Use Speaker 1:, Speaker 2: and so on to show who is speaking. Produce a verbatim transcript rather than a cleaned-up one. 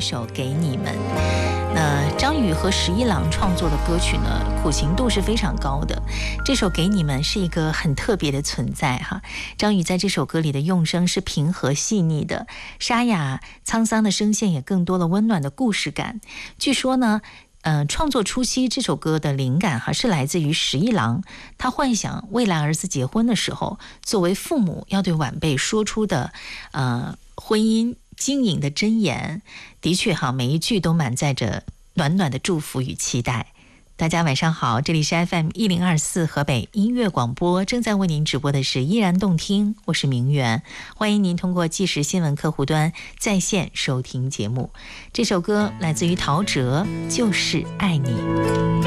Speaker 1: 首《给你们》。那张宇和十一郎创作的歌曲呢，苦情度是非常高的。这首《给你们》是一个很特别的存在哈。张宇在这首歌里的用声是平和细腻的，沙哑沧桑的声线也更多了温暖的故事感。据说呢，呃，创作初期这首歌的灵感哈是来自于十一郎，他幻想未来儿子结婚的时候，作为父母要对晚辈说出的，呃，婚姻经营的箴言。的确哈，每一句都满载着暖暖的祝福与期待。大家晚上好，这里是 F M 一零二四河北音乐广播，正在为您直播的是依然动听，我是明媛，欢迎您通过即时新闻客户端在线收听节目。这首歌来自于陶喆，就是爱你。